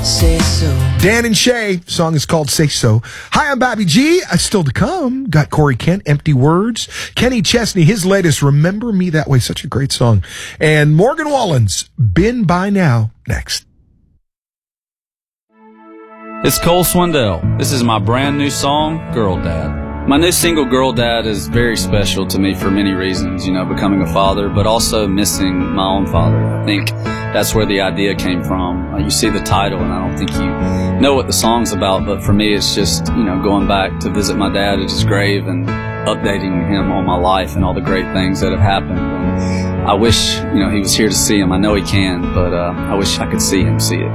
Say so. Dan and Shay, song is called Say So. Hi, I'm Bobby G. Still to come. Got Corey Kent, Empty Words. Kenny Chesney, his latest, Remember Me That Way. Such a great song. And Morgan Wallen's Been By Now, next. It's Cole Swindell. This is my brand new song, Girl Dad. My new single, Girl Dad, is very special to me for many reasons, becoming a father, but also missing my own father. I think that's where the idea came from. You see the title, and I don't think you know what the song's about, but for me, it's just, going back to visit my dad at his grave and updating him on my life and all the great things that have happened. And I wish, he was here to see him. I know he can, but I wish I could see him see it.